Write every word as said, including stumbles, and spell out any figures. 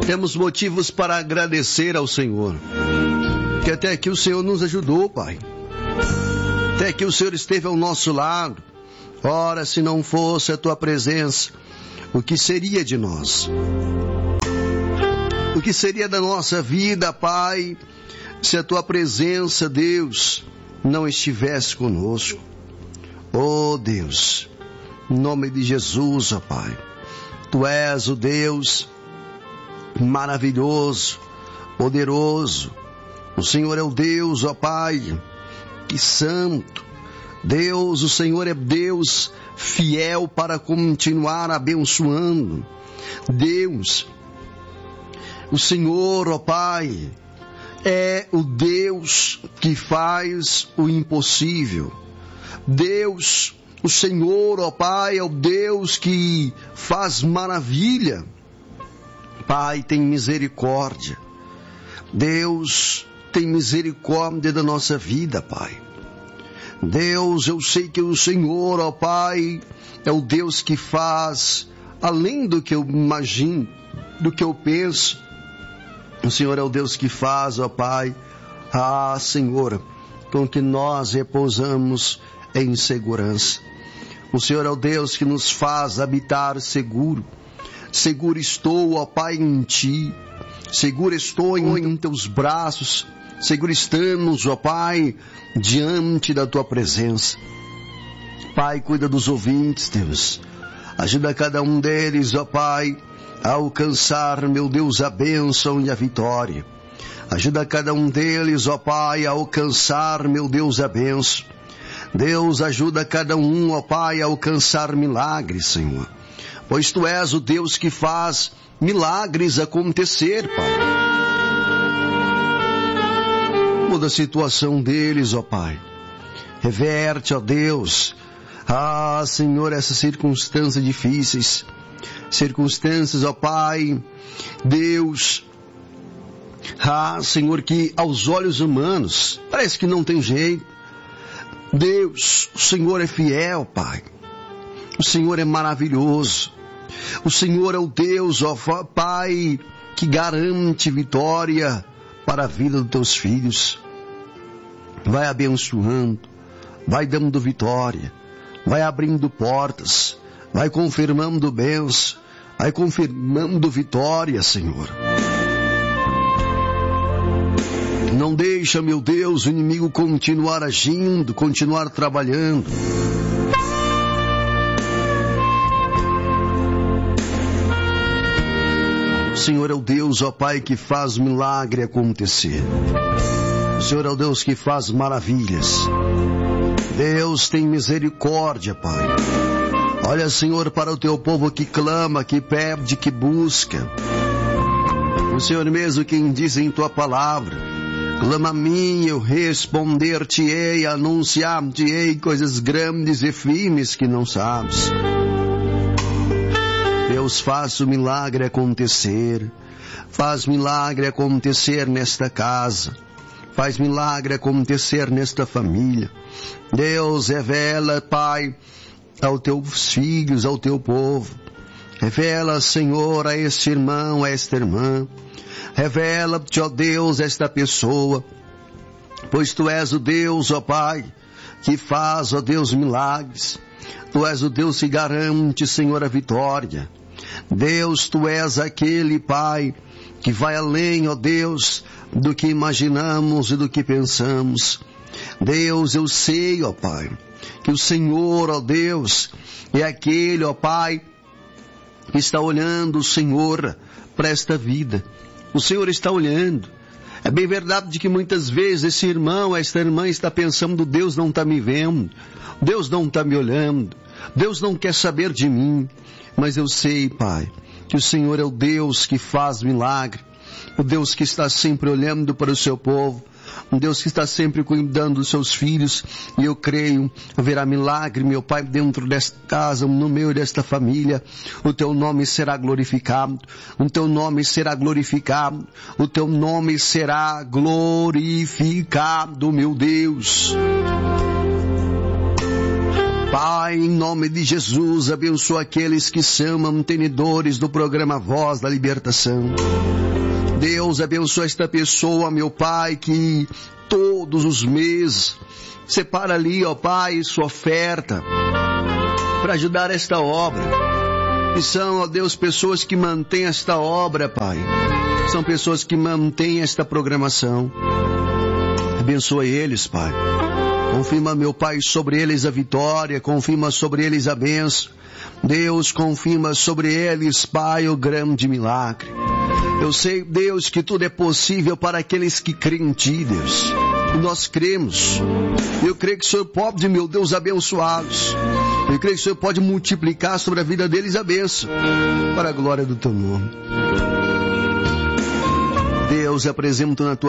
Temos motivos para agradecer ao Senhor, que até aqui o Senhor nos ajudou, Pai. Até que o Senhor esteve ao nosso lado. Ora, se não fosse a Tua presença, o que seria de nós? O que seria da nossa vida, Pai, se a Tua presença, Deus, não estivesse conosco? Oh, Deus, em nome de Jesus, ó Pai, Tu és o Deus maravilhoso, poderoso. O Senhor é o Deus, ó Pai, que santo. Deus, o Senhor é Deus fiel para continuar abençoando. Deus, o Senhor, ó Pai, é o Deus que faz o impossível. Deus, o Senhor, ó Pai, é o Deus que faz maravilha. Pai, tem misericórdia. Deus, tem misericórdia da nossa vida, Pai. Deus, eu sei que o Senhor, ó Pai, é o Deus que faz além do que eu imagino, do que eu penso. O Senhor é o Deus que faz, ó Pai, ah, Senhor, com que nós repousamos em segurança. O Senhor é o Deus que nos faz habitar seguro. Seguro estou, ó Pai, em Ti. Seguro estou em, em Teus braços. Seguro estamos, ó Pai, diante da Tua presença. Pai, cuida dos ouvintes, Deus. Ajuda cada um deles, ó Pai, a alcançar, meu Deus, a bênção e a vitória. Ajuda cada um deles, ó Pai, a alcançar, meu Deus, a bênção. Deus, ajuda cada um, ó Pai, a alcançar milagres, Senhor. Pois Tu és o Deus que faz milagres acontecer, Pai. Muda a situação deles, ó Pai. Reverte, ó Deus. Ah, Senhor, essas circunstâncias difíceis. Circunstâncias, ó Pai. Deus. Ah, Senhor, que aos olhos humanos parece que não tem jeito. Deus, o Senhor é fiel, Pai. O Senhor é maravilhoso. O Senhor é o Deus, ó Pai, que garante vitória para a vida dos Teus filhos. Vai abençoando, vai dando vitória, vai abrindo portas, vai confirmando bênção, vai confirmando vitória, Senhor. Não deixa, meu Deus, o inimigo continuar agindo, continuar trabalhando. O Senhor é o Deus, ó Pai, que faz milagre acontecer. O Senhor é o Deus que faz maravilhas. Deus tem misericórdia, Pai. Olha, Senhor, para o Teu povo que clama, que pede, que busca. O Senhor mesmo quem diz em Tua palavra: clama a mim, eu responder-te-ei, anunciar-te-ei coisas grandes e firmes que não sabes. Deus, faz o milagre acontecer. Faz milagre acontecer nesta casa. Faz milagre acontecer nesta família. Deus, revela, Pai, aos Teus filhos, ao Teu povo. Revela, Senhor, a este irmão, a esta irmã. Revela-te, ó Deus, esta pessoa. Pois Tu és o Deus, ó Pai, que faz, ó Deus, milagres. Tu és o Deus que garante, Senhor, a vitória. Deus, Tu és aquele, Pai, que vai além, ó Deus, do que imaginamos e do que pensamos. Deus, eu sei, ó Pai, que o Senhor, ó Deus, é aquele, ó Pai, que está olhando, Senhor, para esta vida. O Senhor está olhando. É bem verdade de que muitas vezes esse irmão, esta irmã está pensando: Deus não está me vendo, Deus não está me olhando, Deus não quer saber de mim. Mas eu sei, Pai, que o Senhor é o Deus que faz milagre, o Deus que está sempre olhando para o seu povo, um Deus que está sempre cuidando dos seus filhos. E eu creio, haverá milagre, meu Pai, dentro desta casa, no meio desta família. O Teu nome será glorificado, o Teu nome será glorificado, o Teu nome será glorificado, meu Deus. Pai, em nome de Jesus, abençoa aqueles que são mantenedores do programa Voz da Libertação. Deus, abençoa esta pessoa, meu Pai, que todos os meses separa ali, ó Pai, sua oferta para ajudar esta obra. E são, ó Deus, pessoas que mantêm esta obra, Pai. São pessoas que mantêm esta programação. Abençoa eles, Pai. Confirma, meu Pai, sobre eles a vitória, confirma sobre eles a bênção. Deus, confirma sobre eles, Pai, o grande milagre. Eu sei, Deus, que tudo é possível para aqueles que creem em Ti, Deus. E nós cremos. Eu creio que o Senhor pode, meu Deus, abençoá-los. Eu creio que o Senhor pode multiplicar sobre a vida deles a bênção, para a glória do Teu nome. Deus, apresento na Tua